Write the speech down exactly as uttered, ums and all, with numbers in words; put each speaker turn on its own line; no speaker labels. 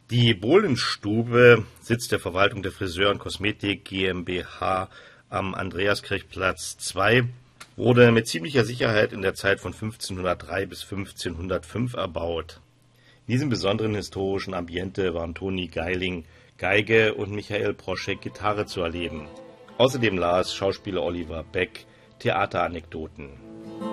Die Bohlenstube, Sitz der Verwaltung der Friseur und Kosmetik GmbH am Andreaskirchplatz zwei, wurde mit ziemlicher Sicherheit in der Zeit von fünfzehnhundertdrei bis fünfzehnhundertfünf erbaut. In diesem besonderen historischen Ambiente waren Toni Geiling Geige und Michael Proschek Gitarre zu erleben. Außerdem las Schauspieler Oliver Beck Theateranekdoten.